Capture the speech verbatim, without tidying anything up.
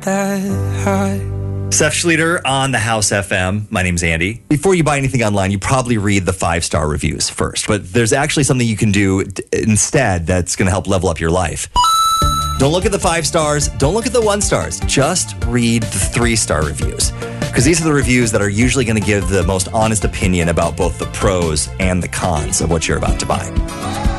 that high. Seth Schlueter on the House F M. My name's Andy. Before you buy anything online, you probably read the five-star reviews first. But there's actually something you can do d- instead that's going to help level up your life. Don't look at the five stars. Don't look at the one stars. Just read the three-star reviews. Because these are the reviews that are usually going to give the most honest opinion about both the pros and the cons of what you're about to buy.